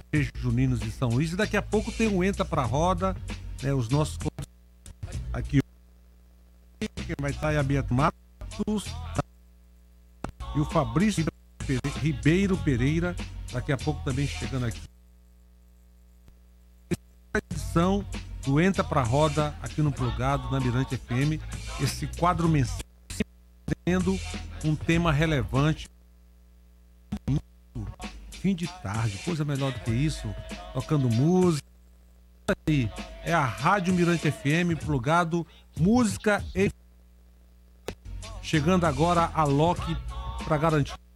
juninos de São Luís. E daqui a pouco tem um Entra Pra Roda, né, os nossos aqui, quem vai estar é a Beatriz Matos e o Fabrício Ribeiro Pereira, daqui a pouco também chegando aqui. Edição do Entra Pra Roda aqui no Plugado, na Mirante FM, esse quadro mensal tendo um tema relevante. Fim de tarde, coisa melhor do que isso, tocando música. Aí é a Rádio Mirante FM, Plugado, música e chegando agora a Loki para garantir